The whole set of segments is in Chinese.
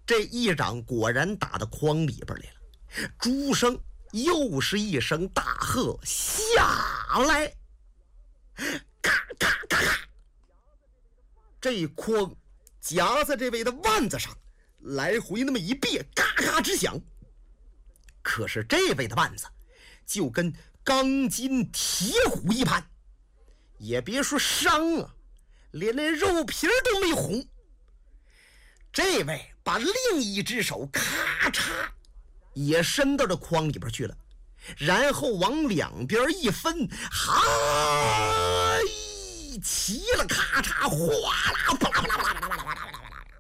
这一掌果然打到筐里边来了。朱生又是一声大喝：“下来！”咔咔咔咔，这筐夹在这位的腕子上，来回那么一别，咔咔直响。可是这位的腕子就跟钢筋铁骨一般，也别说伤啊，连那肉皮都没红。这位把另一只手咔嚓也伸到这筐里边去了，然后往两边一分，嗨，齐了，咔嚓，哗啦，啪啦啪啦啪啦啪啦啪啦啪啦啪啦！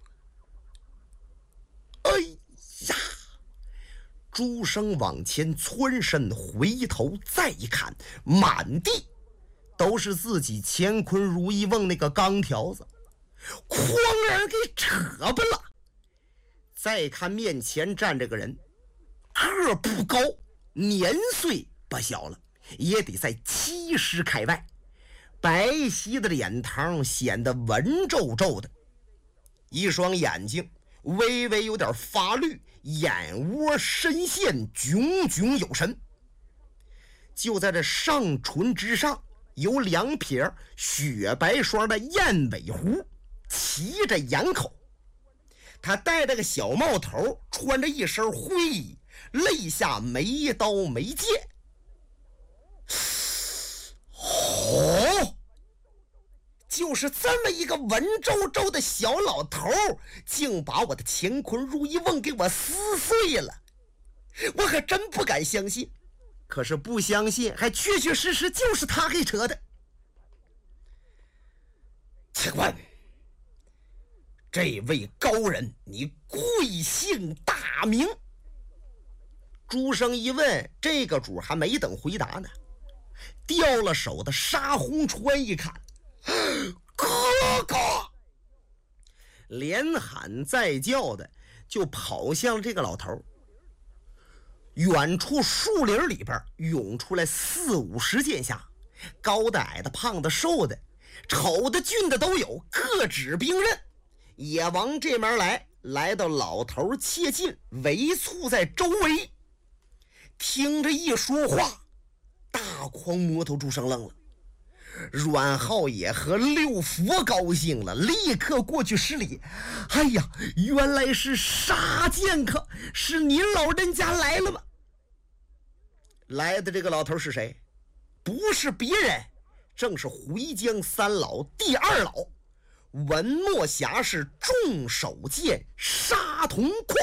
哎呀！朱生往前窜身，回头再一看，满地都是自己乾坤如意瓮那个钢条子，哐然给扯巴了。再看面前站着个人，个不高，年岁不小了，也得在70开外，白皙的脸膛显得文绉绉的，一双眼睛微微有点发绿，眼窝深陷，炯炯有神。就在这上唇之上有2撇雪白霜的燕尾狐骑着眼口，他戴着个小帽头，穿着一身灰衣，肋下没刀没剑。就是这么一个文绉绉的小老头，竟把我的乾坤如意瓮给我撕碎了，我可真不敢相信。可是不相信还确确实实就是他给扯的。请问这位高人，你贵姓大名？朱生一问，这个主还没等回答呢，掉了手的沙红川一看，哥哥，连喊再叫的就跑向这个老头。远处树林里边涌出来40、50剑侠，高的矮的胖的瘦的丑的俊的都有，各指兵刃，也往这边来到老头切近，围簇在周围。听着一说话，大狂魔头朱生愣了。阮浩也和六佛高兴了，立刻过去施礼。哎呀，原来是沙剑客，是您老人家来了吗？来的这个老头是谁？不是别人，正是回江3老第2老文墨侠士众手剑沙童阔。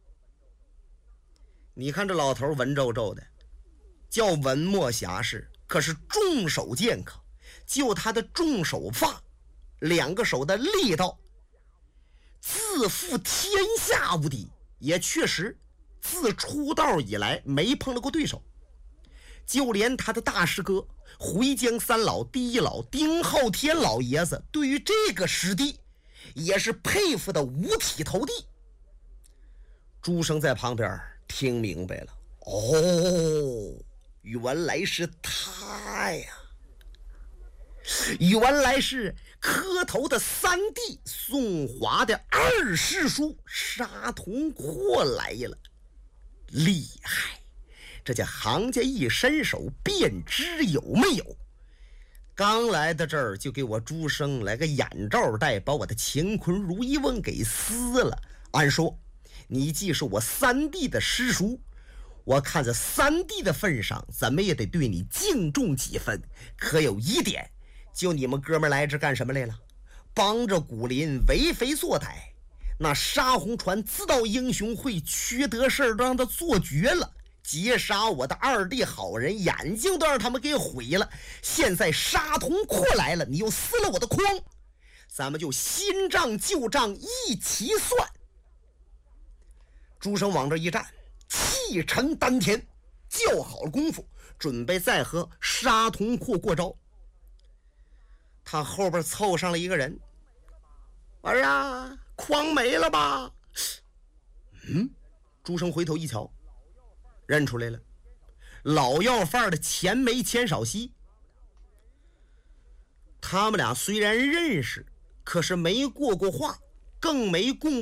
你看这老头文绉绉的，叫文墨侠士，可是众手剑客，就他的众手法，2个手的力道，自负天下无敌，也确实自出道以来没碰到过对手。就连他的大师哥回江3老第1老丁浩天老爷子，对于这个师弟也是佩服的五体投地。朱生在旁边听明白了，哦，原来是他呀，原来是磕头的3弟宋华的2师叔沙童阔来了，厉害！这叫行家一伸手便知有没有。刚来到这儿就给我朱生来个眼罩带，把我的乾坤如意瓮给撕了。按说你既是我3弟的师叔，我看在3弟的份上，怎么也得对你敬重几分。可有一点，就你们哥们来这干什么来了？帮着古林为非作歹，那沙红船自到英雄会缺德事儿都让他做绝了，劫杀我的2弟好人，眼睛都让他们给毁了。现在沙童阔来了，你又撕了我的筐，咱们就新账旧账一起算。朱生往这一站，气沉丹田，叫好了功夫，准备再和沙童阔过招。他后边凑上了一个人，儿啊，筐没了吧？朱生回头一瞧，认出来了，老要饭的钱梅钱少熙。他们俩虽然认识，可是没过过话，更没共